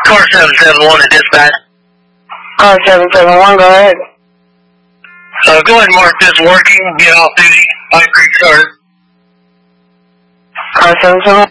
Car 771 to dispatch. Car 771, go ahead. Go ahead and mark this working, get off duty, Pine Creek started. Car 771.